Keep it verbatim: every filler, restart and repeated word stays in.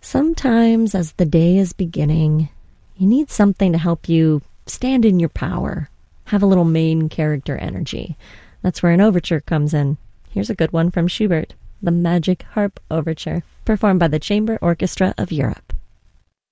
Sometimes, as the day is beginning, you need something to help you stand in your power, have a little main character energy. That's where an overture comes in. Here's a good one from Schubert, the Magic Harp Overture, performed by the Chamber Orchestra of Europe.